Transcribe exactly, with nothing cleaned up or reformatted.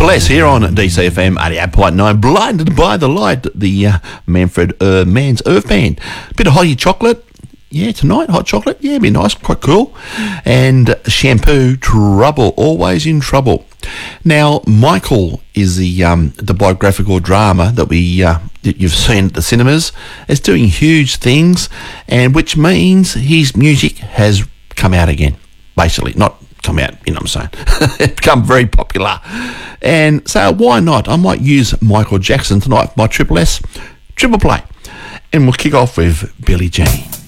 Triple S here on D C F M eighty-eight point nine, Blinded by the Light, the uh, Manfred uh, Mann's Earth Band. Bit of hotty chocolate. Yeah, tonight, hot chocolate. Yeah, be nice, quite cool. And Shampoo, Trouble, Always in Trouble. Now, Michael is the um, the biographical drama that we uh, that you've seen at the cinemas. It's doing huge things, and which means his music has come out again. Basically, not come out, you know what I'm saying. It's become very popular. And so why not? I might use Michael Jackson tonight for my Triple S Triple Play. And we'll kick off with Billie Jean.